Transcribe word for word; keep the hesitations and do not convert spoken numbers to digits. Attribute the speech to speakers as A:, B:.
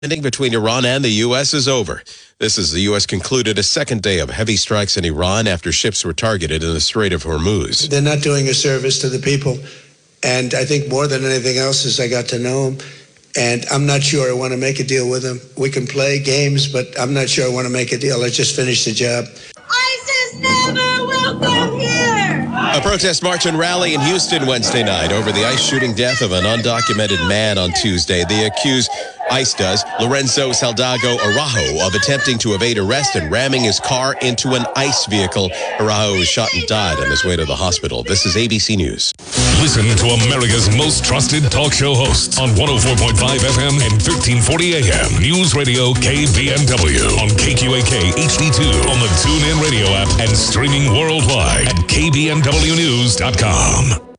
A: Ending between Iran and the U S is over. This as the U S concluded a second day of heavy strikes in Iran after ships were targeted in the Strait of Hormuz.
B: They're not doing a service to the people. And I think more than anything else is I got to know them. And I'm not sure I want to make a deal with them. We can play games, but I'm not sure I want to make a deal. I just finished the job.
C: ISIS never will come here!
A: A protest march and rally in Houston Wednesday night over the ICE shooting death of an undocumented man on Tuesday. They accuse ICE does Lorenzo Saldago Araujo of attempting to evade arrest and ramming his car into an ICE vehicle. Araujo was shot and died on his way to the hospital. This is A B C News.
D: Listen to America's most trusted talk show hosts on one oh four point five F M and fifteen forty A M. News Radio K B N W on K Q A K H D two on the TuneIn Radio app and streaming worldwide at K B N W news dot com.